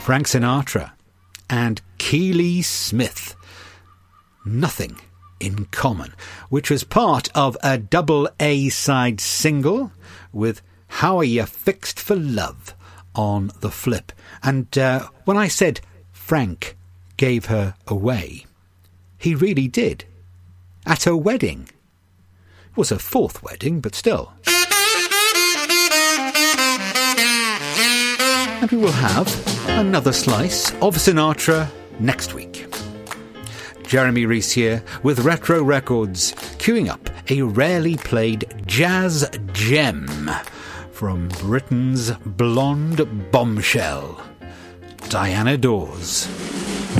Frank Sinatra and Keely Smith, Nothing in Common, which was part of a double A-side single with How Are You Fixed for Love on the flip. And when I said Frank gave her away, he really did. At a wedding. It was her fourth wedding, but still. And we will have another slice of Sinatra next week. Jeremy Reese here with Retro Records, queuing up a rarely played jazz gem from Britain's blonde bombshell, Diana Dors.